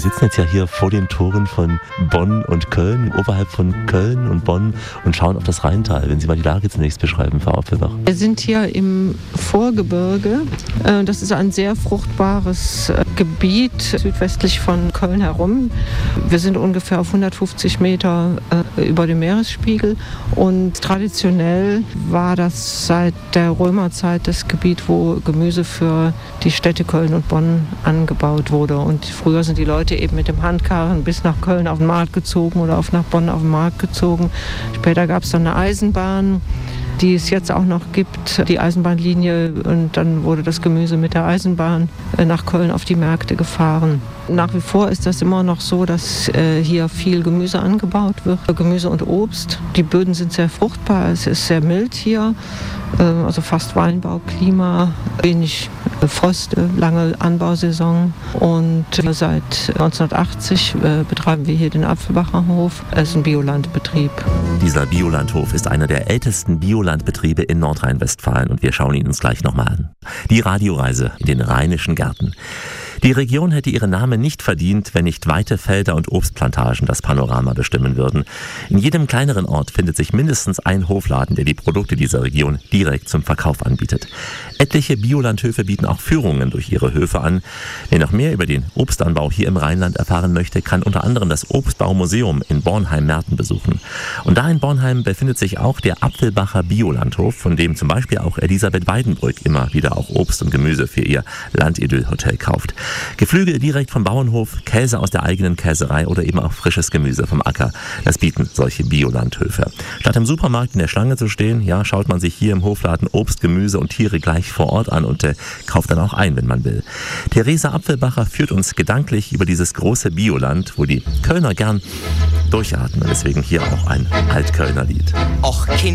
Wir sitzen jetzt ja hier vor den Toren von Bonn und Köln, oberhalb von Köln und Bonn und schauen auf das Rheintal. Wenn Sie mal die Lage zunächst beschreiben, Frau Apfelbach. Wir sind hier im Vorgebirge. Das ist ein sehr fruchtbares Gebiet südwestlich von Köln herum. Wir sind ungefähr auf 150 Meter über dem Meeresspiegel und traditionell war das seit der Römerzeit das Gebiet, wo Gemüse für die Städte Köln und Bonn angebaut wurde. Und früher sind die Leute eben mit dem Handkarren bis nach Köln auf den Markt gezogen oder nach Bonn auf den Markt gezogen. Später gab es dann eine Eisenbahn, die es jetzt auch noch gibt, die Eisenbahnlinie, und dann wurde das Gemüse mit der Eisenbahn nach Köln auf die Märkte gefahren. Nach wie vor ist das immer noch so, dass hier viel Gemüse angebaut wird, Gemüse und Obst. Die Böden sind sehr fruchtbar, es ist sehr mild hier, also fast Weinbauklima, wenig Frost, lange Anbausaison, und seit 1980 betreiben wir hier den Apfelbacher Hof. Es ist ein Biolandbetrieb. Dieser Biolandhof ist einer der ältesten Biolandbetriebe in Nordrhein-Westfalen und wir schauen ihn uns gleich nochmal an. Die Radioreise in den Rheinischen Gärten. Die Region hätte ihren Namen nicht verdient, wenn nicht weite Felder und Obstplantagen das Panorama bestimmen würden. In jedem kleineren Ort findet sich mindestens ein Hofladen, der die Produkte dieser Region direkt zum Verkauf anbietet. Etliche Biolandhöfe bieten auch Führungen durch ihre Höfe an. Wer noch mehr über den Obstanbau hier im Rheinland erfahren möchte, kann unter anderem das Obstbaumuseum in Bornheim-Merten besuchen. Und da in Bornheim befindet sich auch der Apfelbacher Biolandhof, von dem zum Beispiel auch Elisabeth Weidenbrück immer wieder auch Obst und Gemüse für ihr Landidyll-Hotel kauft. Geflügel direkt vom Bauernhof, Käse aus der eigenen Käserei oder eben auch frisches Gemüse vom Acker. Das bieten solche Biolandhöfe. Statt im Supermarkt in der Schlange zu stehen, ja, schaut man sich hier im Hofladen Obst, Gemüse und Tiere gleich vor Ort an und kauft dann auch ein, wenn man will. Theresa Apfelbacher führt uns gedanklich über dieses große Bioland, wo die Kölner gern durchatmen. Deswegen hier auch ein Altkölner Lied. Och,